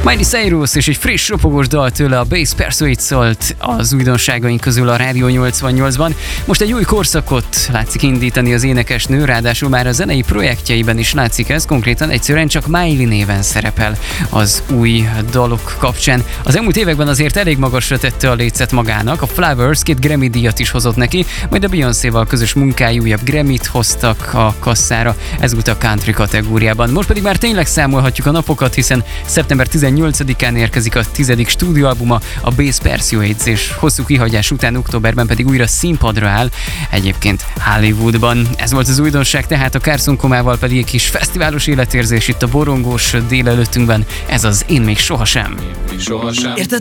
Miley Cyrus és egy friss, ropogós dal tőle, a Bass Persuade szólt az újdonságaink közül a Rádió 88-ban. Most egy új korszakot látszik indítani az énekesnő, ráadásul már a zenei projektjeiben is látszik ez, konkrétan egyszerűen csak Miley néven szerepel az új dalok kapcsán. Az elmúlt években azért elég magasra tette a lécet magának, a Flowers 2 Grammy-díjat is hozott neki, majd a Beyoncéval közös munkái újabb Grammy-t hoztak a kasszára, ezúttal a country kategóriában. Most pedig már tényleg számolhatjuk a napokat, hiszen szeptember 18-án érkezik a 10. stúdióalbuma, a Bass Persuades, és hosszú kihagyás után októberben pedig újra színpadra áll, egyébként Hollywoodban. Ez volt az újdonság, tehát a Carson Comával pedig egy kis fesztiválos életérzés itt a borongós délelőttünkben. Ez az Én még sohasem. Sohasem.